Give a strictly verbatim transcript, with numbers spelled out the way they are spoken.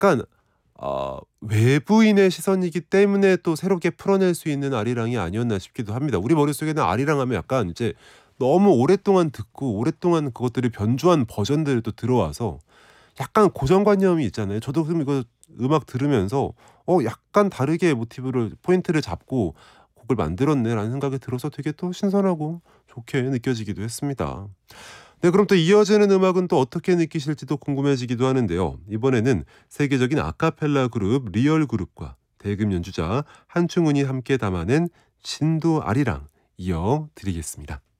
약간 어 외부인의 시선이기 때문에 또 새롭게 풀어낼 수 있는 아리랑이 아니었나 싶기도 합니다. 우리 머릿속에는 아리랑 하면 약간 이제 너무 오랫동안 듣고 오랫동안 그것들이 변주한 버전들이 또 들어와서 약간 고정관념이 있잖아요. 저도 그럼 이거 음악 들으면서 어 약간 다르게 모티브를 포인트를 잡고 곡을 만들었네라는 생각이 들어서 되게 또 신선하고 좋게 느껴지기도 했습니다. 네, 그럼 또 이어지는 음악은 또 어떻게 느끼실지도 궁금해지기도 하는데요. 이번에는 세계적인 아카펠라 그룹 리얼 그룹과 대금 연주자 한충훈이 함께 담아낸 신도 아리랑 이어 드리겠습니다.